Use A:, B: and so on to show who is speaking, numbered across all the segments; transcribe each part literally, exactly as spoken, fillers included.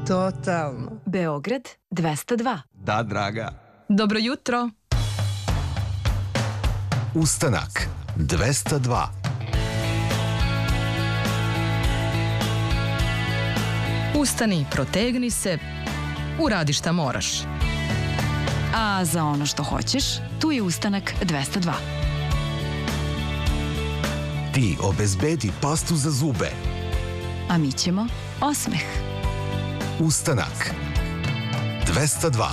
A: Totalno.
B: Beograd dvesta dva.
C: Da, draga.
D: Dobro jutro.
E: Ustanak dvesta dva.
D: Ustani, protegni se, uradi šta moraš.
B: A za ono što hoćeš, tu je Ustanak dvesta dva.
E: Ti obezbedi pastu za zube.
B: A mi ćemo osmeh.
E: Ustanak dvesta dva.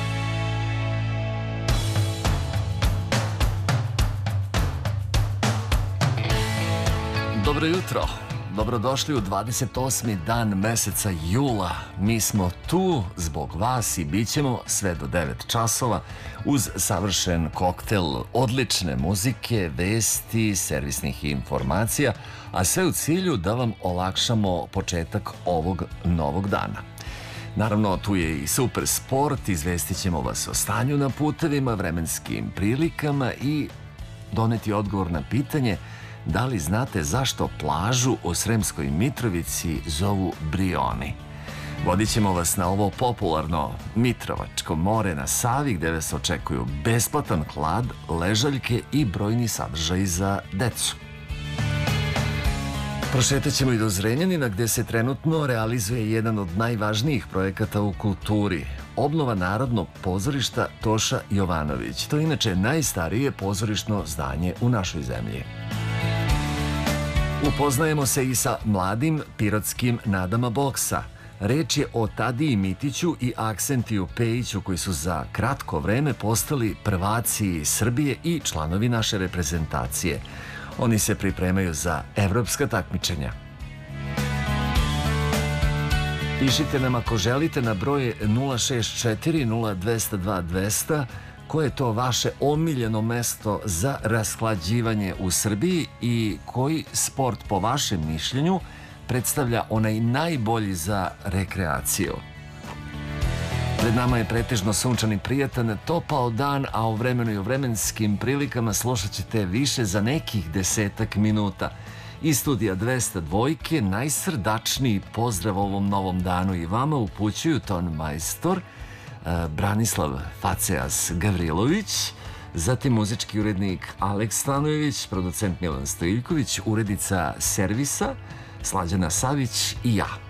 F: Dobro jutro. Dobrodošli u dvadeset osmi dan meseca jula. Mi smo tu zbog vas i bit ćemo sve do devet časova uz savršen koktel odlične muzike, vesti, servisnih informacija, a sve u cilju da vam olakšamo početak ovog novog dana. Naravno, tu je i super sport, izvestit ćemo vas o stanju na putevima, vremenskim prilikama i doneti odgovor na pitanje da li znate zašto plažu u Sremskoj Mitrovici zovu Brioni. Vodit ćemo vas na ovo popularno Mitrovačko more na Savi, gde vas očekuju besplatan hlad, ležaljke i brojni sadržaji za decu. Prošetat ćemo i do Zrenjanina, gde se trenutno realizuje jedan od najvažnijih projekata u kulturi. Obnova Narodnog pozorišta Toša Jovanović. To je inače najstarije pozorišno zdanje u našoj zemlji. Upoznajemo se i sa mladim pirotskim nadama boksa. Reč je o Tadiji Mitiću i Aksentiju Pejiću, koji su za kratko vreme postali prvaci Srbije i članovi naše reprezentacije. Oni se pripremaju za evropska takmičenja. Pišite nam ako želite na broj nula šest četiri nula dvesta dva dvesta koje je to vaše omiljeno mesto za rashlađivanje u Srbiji i koji sport po vašem mišljenju predstavlja onaj najbolji za rekreaciju. Pred nama je pretežno sunčani, prijatan, topao dan, a u vremenu i u vremenskim prilikama slušat ćete više za nekih desetak minuta. Iz studija dvesta dva najsrdačniji pozdrav ovom novom danu i vama upućuju ton majstor Branislav Faceas Gavrilović, zatim muzički urednik Aleks Stanojević, producent Milan Stojiljković, urednica servisa Slađana Savić i ja.